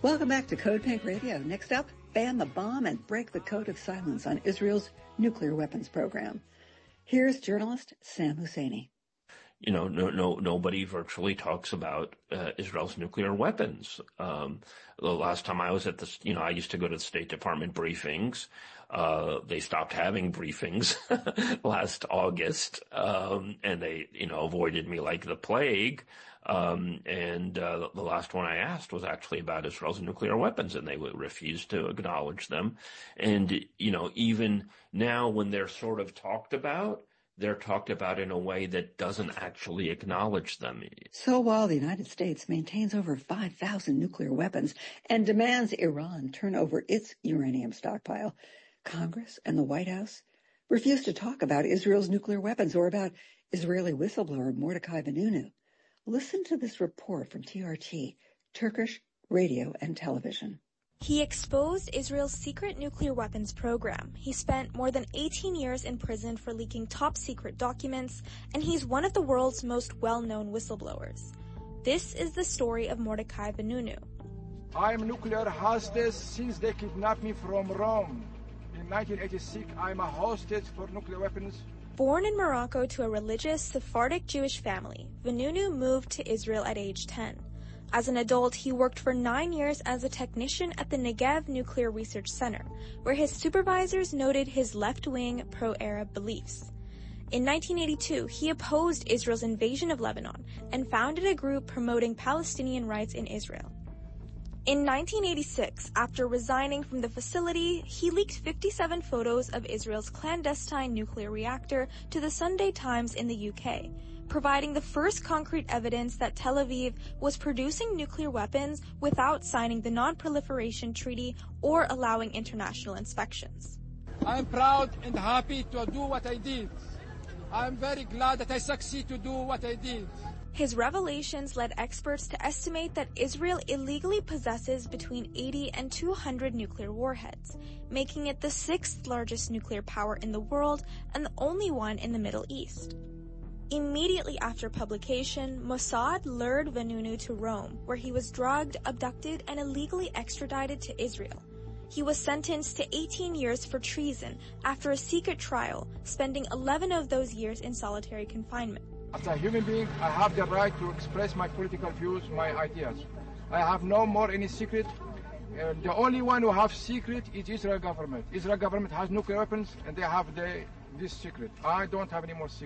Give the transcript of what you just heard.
Welcome back to Code Pink Radio. Next up, ban the bomb and break the code of silence on Israel's nuclear weapons program. Here's journalist Sam Husseini. Nobody virtually talks about Israel's nuclear weapons. The last time I was at I used to go to the State Department briefings. They stopped having briefings last August, and they, avoided me like the plague. The last one I asked was actually about Israel's nuclear weapons, and they refused to acknowledge them. And, even now when they're sort of talked about, they're talked about in a way that doesn't actually acknowledge them. So while the United States maintains over 5,000 nuclear weapons and demands Iran turn over its uranium stockpile, Congress and the White House refuse to talk about Israel's nuclear weapons or about Israeli whistleblower Mordechai Vanunu. Listen to this report from TRT, Turkish Radio and Television. He exposed Israel's secret nuclear weapons program. He spent more than 18 years in prison for leaking top-secret documents, and he's one of the world's most well-known whistleblowers. This is the story of Mordechai Vanunu. I'm a nuclear hostage since they kidnapped me from Rome. In 1986, I'm a hostage for nuclear weapons. Born in Morocco to a religious Sephardic Jewish family, Vanunu moved to Israel at age 10. As an adult, he worked for 9 years as a technician at the Negev Nuclear Research Center, where his supervisors noted his left-wing pro-Arab beliefs. In 1982, he opposed Israel's invasion of Lebanon and founded a group promoting Palestinian rights in Israel. In 1986, after resigning from the facility, he leaked 57 photos of Israel's clandestine nuclear reactor to the Sunday Times in the UK, providing the first concrete evidence that Tel Aviv was producing nuclear weapons without signing the Non-Proliferation Treaty or allowing international inspections. I'm proud and happy to do what I did. I'm very glad that I succeed to do what I did. His revelations led experts to estimate that Israel illegally possesses between 80 and 200 nuclear warheads, making it the sixth largest nuclear power in the world and the only one in the Middle East. Immediately after publication, Mossad lured Vanunu to Rome, where he was drugged, abducted, and illegally extradited to Israel. He was sentenced to 18 years for treason after a secret trial, spending 11 of those years in solitary confinement. As a human being, I have the right to express my political views, my ideas. I have no more any secret. The only one who have secret is Israel government. Israel government has nuclear weapons, and they have this secret. I don't have any more secret.